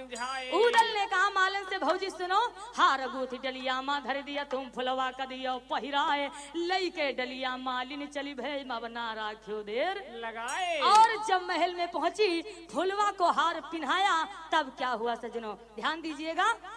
समझाए। उदल ने कहा मालन से भौजी सुनो, हार गुथी डलिया माँ धर दिया, तुम फुलवा का दिया पहिराए, लई के डलिया मालिन चली भेज माँ बना राखियो देर लगाए। और जब महल में पहुंची फुलवा को हार पिन्हाया, तब क्या हुआ सजनों ध्यान दीजिएगा।